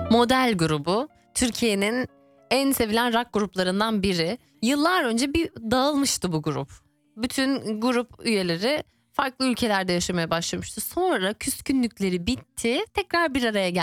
Model grubu. Türkiye'nin en sevilen rock gruplarından biri. Yıllar önce bir dağılmıştı bu grup. Bütün grup üyeleri farklı ülkelerde yaşamaya başlamıştı. Sonra küskünlükleri bitti. Tekrar bir araya